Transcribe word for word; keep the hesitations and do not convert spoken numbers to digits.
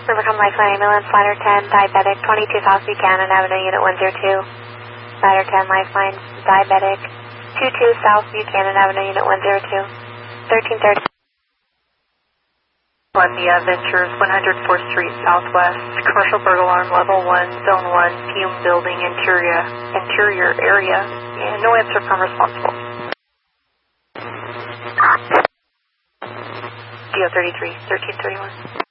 Rivercom Lifeline Ambulance, Ladder ten, diabetic, twenty-two South Buchanan Avenue, Unit one zero two. Ladder ten, Lifeline, diabetic, twenty-two South Buchanan Avenue, Unit one zero two. thirteen thirty. Columbia Ventures, one oh fourth Street Southwest, commercial burglar alarm, level one, zone one, fume building, interior, interior area, and no answer from responsible. D O thirty-three, thirteen thirty-one.